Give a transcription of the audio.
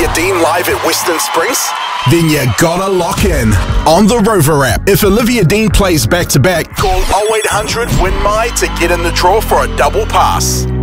Olivia Dean live at Western Springs? Then you gotta lock in on the Rover app. If Olivia Dean plays back-to-back, call 0800 WIN MY to get in the draw for a double pass.